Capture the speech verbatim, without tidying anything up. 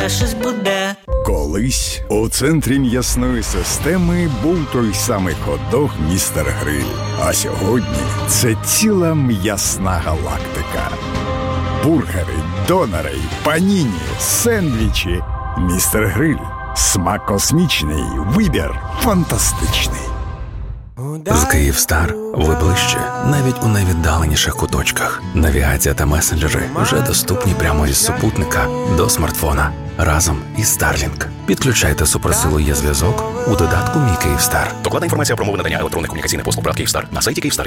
завжди щось буде. Колись у центрі м'ясної системи був той самий хот-дог «Містер Гриль». А сьогодні це ціла м'ясна галактика. Бургери, донори, паніні, сендвічі. «Містер Гриль». Смак космічний, вибір фантастичний. З Київстар ви ближче, навіть у найвіддаленіших куточках. Навігація та месенджери вже доступні прямо із супутника до смартфона. Разом із Starlink. Підключайте суперсилу «Є зв'язок» у додатку «Мій Київстар». Докладна інформація про умови надання електронних комунікаційних послуг брат Київстар на сайті Київстар.